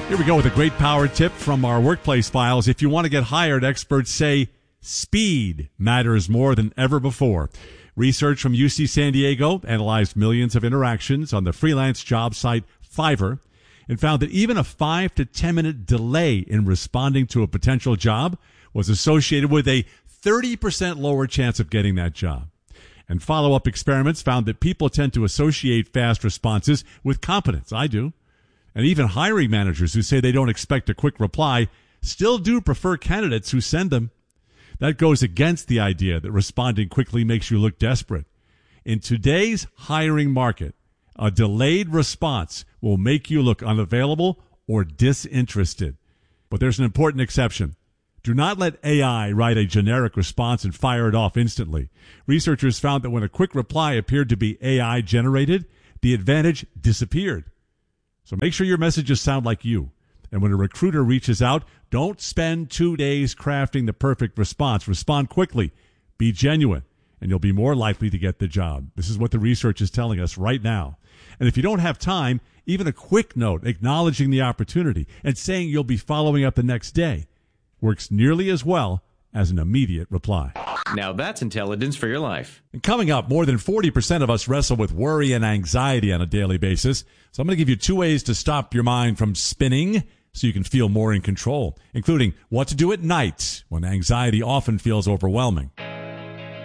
Here we go with a great power tip from our workplace files. If you want to get hired, experts say speed matters more than ever before. Research from UC San Diego analyzed millions of interactions on the freelance job site Fiverr and found that even a 5 to 10 minute delay in responding to a potential job was associated with a 30% lower chance of getting that job. And follow-up experiments found that people tend to associate fast responses with competence. I do. And even hiring managers who say they don't expect a quick reply still do prefer candidates who send them. That goes against the idea that responding quickly makes you look desperate. In today's hiring market, a delayed response will make you look unavailable or disinterested. But there's an important exception. Do not let AI write a generic response and fire it off instantly. Researchers found that when a quick reply appeared to be AI generated, the advantage disappeared. So make sure your messages sound like you. And when a recruiter reaches out, don't spend 2 days crafting the perfect response. Respond quickly. Be genuine, and you'll be more likely to get the job. This is what the research is telling us right now. And if you don't have time, even a quick note acknowledging the opportunity and saying you'll be following up the next day works nearly as well as an immediate reply. Now that's intelligence for your life. And coming up, more than 40% of us wrestle with worry and anxiety on a daily basis. So I'm going to give you 2 ways to stop your mind from spinning so you can feel more in control, including what to do at night when anxiety often feels overwhelming.